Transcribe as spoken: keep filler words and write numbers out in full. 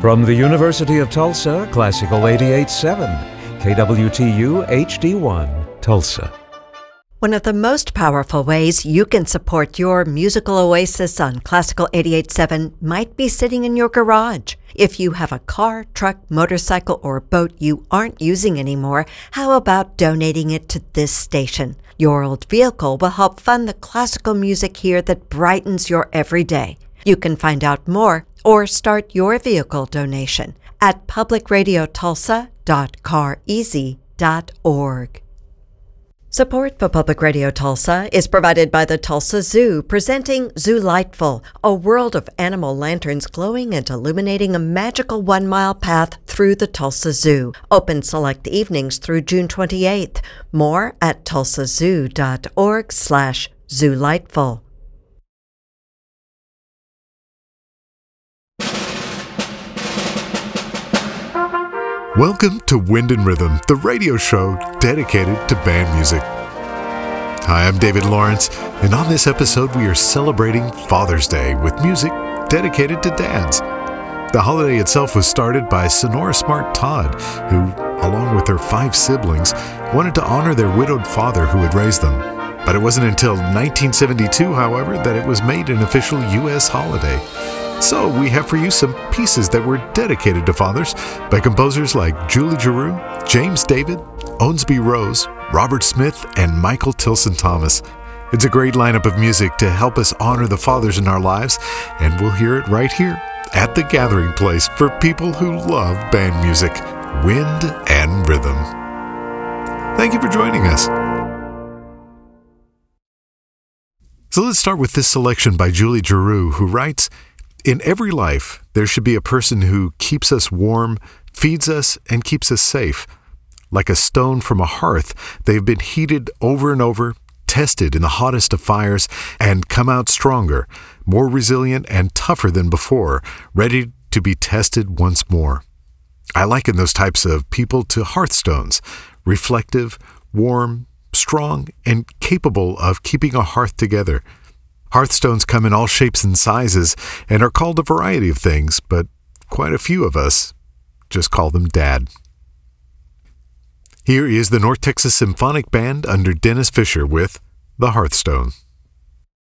From the University of Tulsa, Classical eighty-eight point seven, K W T U H D one, Tulsa. One of the most powerful ways you can support your musical oasis on Classical eighty-eight point seven might be sitting in your garage. If you have a car, truck, motorcycle, or boat you aren't using anymore, how about donating it to this station? Your old vehicle will help fund the classical music here that brightens your everyday. You can find out more or start your vehicle donation at public radio tulsa dot car easy dot org. Support for Public Radio Tulsa is provided by the Tulsa Zoo, presenting Zoolightful, a world of animal lanterns glowing and illuminating a magical one-mile path through the Tulsa Zoo. Open select evenings through June twenty-eighth. More at tulsa zoo dot org slash zoolightful. Welcome to Wind and Rhythm, the radio show dedicated to band music. Hi, I'm David Lawrence, and on this episode we are celebrating Father's Day with music dedicated to dads. The holiday itself was started by Sonora Smart Todd, who, along with her five siblings, wanted to honor their widowed father who had raised them. But it wasn't until nineteen seventy-two, however, that it was made an official U S holiday. So we have for you some pieces that were dedicated to fathers by composers like Julie Giroux, James David, Owensby Rose, Robert Smith, and Michael Tilson Thomas. It's a great lineup of music to help us honor the fathers in our lives, and we'll hear it right here at the gathering place for people who love band music, Wind and Rhythm. Thank you for joining us. So let's start with this selection by Julie Giroux, who writes, "In every life, there should be a person who keeps us warm, feeds us, and keeps us safe. Like a stone from a hearth, they've been heated over and over, tested in the hottest of fires, and come out stronger, more resilient and tougher than before, ready to be tested once more. I liken those types of people to hearthstones, reflective, warm, strong, and capable of keeping a hearth together. Hearthstones come in all shapes and sizes and are called a variety of things, but quite a few of us just call them Dad." Here is the North Texas Symphonic Band under Dennis Fisher with The Hearthstone.